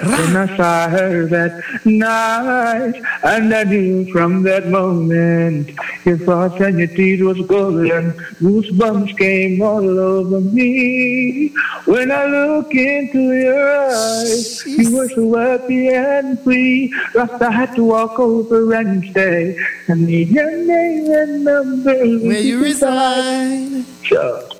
when I saw her that night. And I knew from that moment if I sang your teeth was golden, goosebumps came all over me. When I look into your eyes, you were so happy and free. Rasta had to walk over and say, I need your name and number. Where you reside. Sure.